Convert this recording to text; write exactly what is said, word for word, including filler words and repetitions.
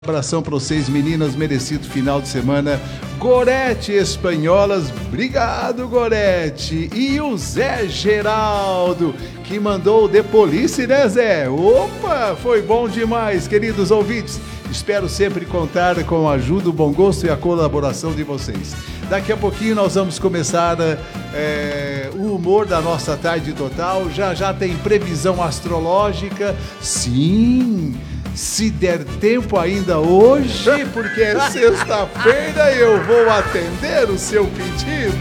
Abração para vocês, meninas, merecido final de semana. Gorete Espanholas, obrigado, Gorete. E o Zé Geraldo, que mandou o The Police, né, Zé? Opa, foi bom demais, queridos ouvintes. Espero sempre contar com a ajuda, o bom gosto e a colaboração de vocês. Daqui a pouquinho nós vamos começar é, o humor da nossa tarde total. Já já tem previsão astrológica. Sim, se der tempo ainda hoje, porque é sexta-feira, eu vou atender o seu pedido.